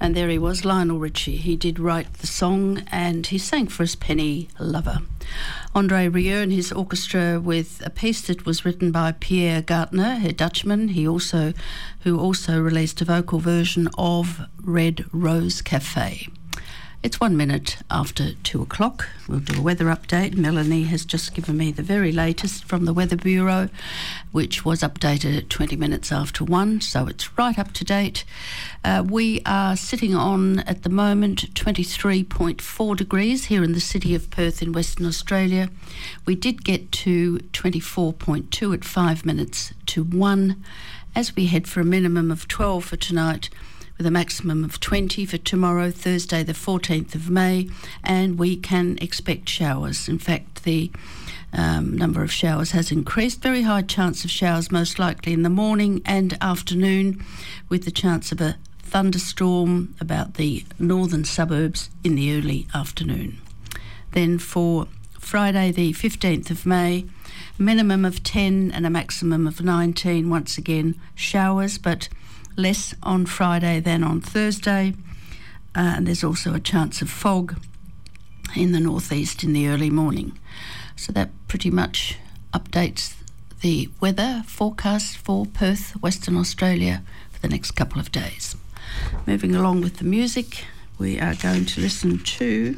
And there he was, Lionel Richie. He did write the song and he sang for us Penny Lover. Andre Rieu and his orchestra with a piece that was written by Pierre Gartner, a Dutchman, who also released a vocal version of Red Rose Cafe. It's 1 minute after 2 o'clock. We'll do a weather update. Melanie has just given me the very latest from the Weather Bureau, which was updated at 20 minutes after 1, so it's right up to date. We are sitting on, at the moment, 23.4 degrees here in the city of Perth in Western Australia. We did get to 24.2 at 5 minutes to 1, as we head for a minimum of 12 for tonight, with a maximum of 20 for tomorrow, Thursday the 14th of May, and we can expect showers. In fact, the number of showers has increased. Very high chance of showers, most likely in the morning and afternoon, with the chance of a thunderstorm about the northern suburbs in the early afternoon. Then for Friday the 15th of May, minimum of 10 and a maximum of 19. Once again, showers, but less on Friday than on Thursday, and there's also a chance of fog in the northeast in the early morning. So that pretty much updates the weather forecast for Perth, Western Australia, for the next couple of days. Moving along with the music, we are going to listen to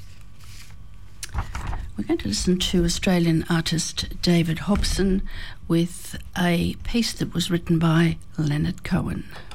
Australian artist David Hobson with a piece that was written by Leonard Cohen.